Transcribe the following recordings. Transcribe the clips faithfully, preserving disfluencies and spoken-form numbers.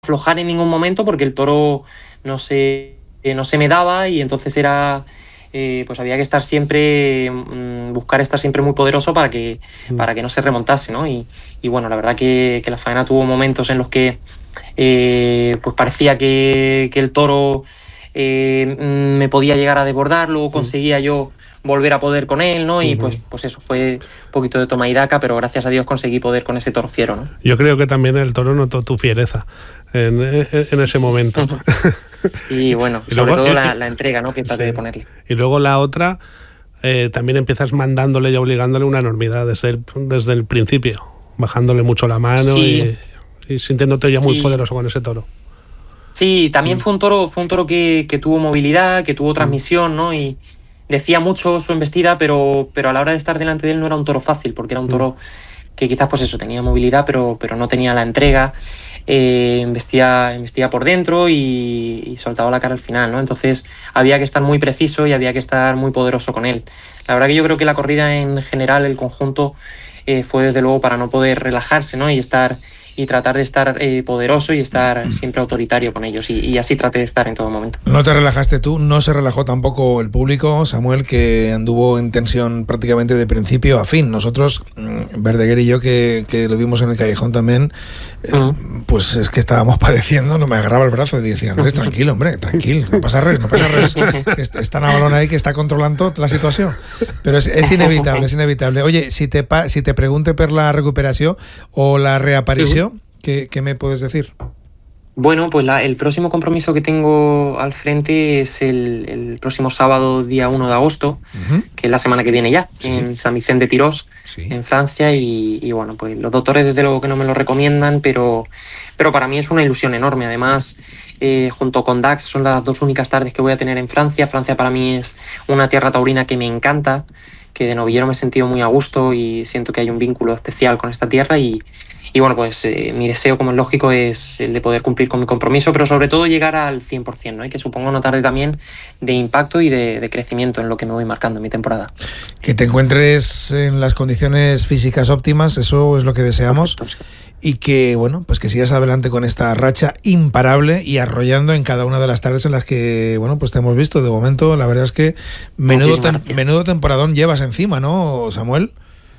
aflojar en ningún momento porque el toro no se, eh, no se me daba, y entonces era... Eh, pues había que estar siempre, mmm, buscar estar siempre muy poderoso para que, mm. para que no se remontase, ¿no? Y, y bueno, la verdad que, que la faena tuvo momentos en los que eh, pues parecía que, que el toro eh, me podía llegar a desbordar, luego conseguía yo volver a poder con él, ¿no? Y uh-huh. pues, pues eso fue un poquito de toma y daca, pero gracias a Dios conseguí poder con ese toro fiero, ¿no? Yo creo que también el toro notó tu fiereza en, en ese momento. Sí, bueno, y sobre luego, todo la, la entrega, ¿no? Que traté sí. de ponerle. Y luego la otra, eh, también empiezas mandándole y obligándole una enormidad desde el, desde el principio, bajándole mucho la mano sí. y, y sintiéndote ya muy sí. poderoso con ese toro. Sí, también mm. fue un toro, fue un toro que, que tuvo movilidad, que tuvo transmisión, ¿no? Y decía mucho su embestida, pero, pero a la hora de estar delante de él no era un toro fácil, porque era un toro que quizás, pues eso, tenía movilidad, pero, pero no tenía la entrega. Eh, embestía, embestía por dentro y, y soltaba la cara al final, ¿no? Entonces había que estar muy preciso y había que estar muy poderoso con él. La verdad que yo creo que la corrida en general, el conjunto, eh, fue desde luego para no poder relajarse, ¿no? Y estar y tratar de estar eh, poderoso y estar siempre autoritario con ellos, y, y así traté de estar en todo momento. No te relajaste tú, no se relajó tampoco el público, Samuel, que anduvo en tensión prácticamente de principio a fin. Nosotros, Verdaguer y yo, que, que lo vimos en el callejón también, eh, uh-huh. pues es que estábamos padeciendo, no me agarraba el brazo y decía, Andrés, tranquilo, hombre, tranquilo, no pasa res, no pasa res, está Navalón ahí que está controlando la situación, pero es, es inevitable, es inevitable. Oye, si te, pa, si te pregunte per la recuperació o la reaparició, uh-huh. ¿Qué, ¿Qué me puedes decir? Bueno, pues la, el próximo compromiso que tengo al frente es el, el próximo sábado, día uno de agosto, uh-huh. que es la semana que viene ya, sí. en San Vicente de Tirós, sí. en Francia, y, y bueno, pues los doctores desde luego que no me lo recomiendan, pero, pero para mí es una ilusión enorme. Además, eh, junto con Dax son las dos únicas tardes que voy a tener en Francia. Francia para mí es una tierra taurina que me encanta, que de novillero me he sentido muy a gusto y siento que hay un vínculo especial con esta tierra, y Y bueno, pues eh, mi deseo, como es lógico, es el de poder cumplir con mi compromiso, pero sobre todo llegar al cien por ciento, ¿no? Y que suponga una tarde también de impacto y de, de crecimiento en lo que me voy marcando en mi temporada. Que te encuentres en las condiciones físicas óptimas, eso es lo que deseamos. Perfecto, sí. Y que, bueno, pues que sigas adelante con esta racha imparable y arrollando en cada una de las tardes en las que, bueno, pues te hemos visto. De momento, la verdad es que menudo, tem- menudo temporadón llevas encima, ¿no, Samuel?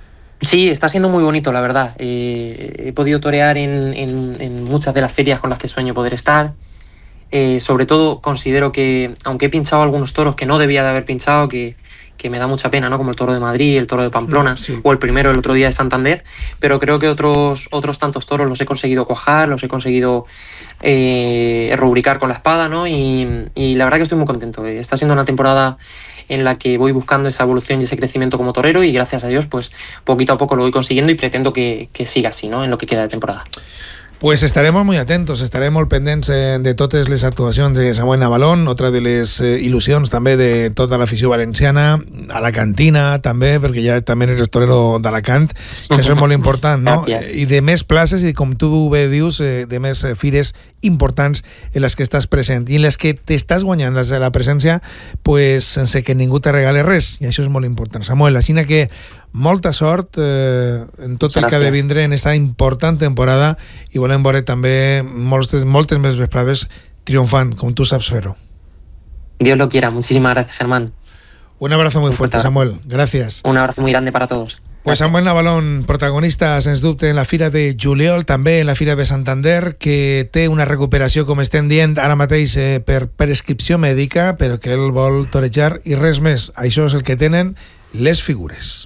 Sí, está siendo muy bonito, la verdad. Eh, he podido torear en, en, en muchas de las ferias con las que sueño poder estar. Eh, sobre todo considero que, aunque he pinchado algunos toros que no debía de haber pinchado, que, que me da mucha pena, ¿no? Como el toro de Madrid, el toro de Pamplona, sí. o el primero el otro día de Santander, pero creo que otros, otros tantos toros los he conseguido cuajar, los he conseguido eh, rubricar con la espada, ¿no? Y, y la verdad que estoy muy contento. Está siendo una temporada en la que voy buscando esa evolución y ese crecimiento como torero, y gracias a Dios, pues poquito a poco lo voy consiguiendo, y pretendo que, que siga así, ¿no? En lo que queda de temporada. Pues estaremos muy atentos, estarem molt pendents de totes les actuacions de Samuel Navalón, otra de les il·lusions també de tota l'afició valenciana, alacantina també, perquè ja també eres torero d'Alacant, que això és molt important, no? I de més places, i com tu bé dius, de més fires importants en les que estàs present i en les que t'estàs guanyant la presència, pues sense que ningú te regale res, i això és molt important. Samuel, així que molta sort eh, en tot el que ha de vindre en esta important temporada, i volem veure també moltes, moltes més vesprades triomfant, com tu saps fer-ho. Dios lo quiera. Muchísimas gracias, Germán. Un abrazo muy un fuerte, Samuel. Gracias. Un abrazo muy grande para todos. Pues Samuel Navalón, protagonista, sens dubte, en la Fira de juliol, també en la Fira de Santander, que té una recuperació, com estem dient, ara mateix eh, per prescripció mèdica, però que ell vol torejar i res més. Això és el que tenen les figures.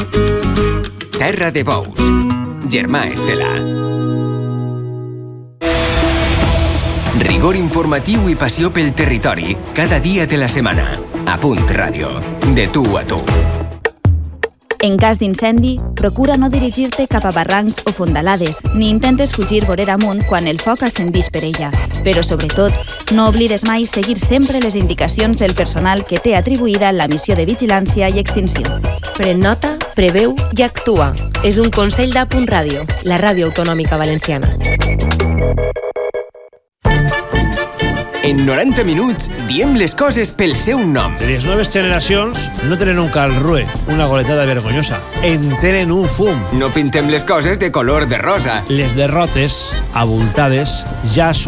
Terra de Bous, Germà Estela. Rigor informatiu i passió pel territori, cada dia de la setmana. A Punt Ràdio, de tu a tu. En cas d'incendi, procura no dirigir-te cap a barrancs o fondalades, ni intentes fugir vorera amunt quan el foc ascendix per ella. Però, sobretot, no oblides mai seguir sempre les indicacions del personal que té atribuïda la missió de vigilància i extinció. Pren nota, preveu i actua. És un consell d'A Punt Ràdio, la ràdio autonòmica valenciana. En noranta minuts diem les coses pel seu nom. Les noves generacions no tenen un calrue, una goletada vergonyosa. En tenen un fum. No pintem les coses de color de rosa. Les derrotes, abultades, ja són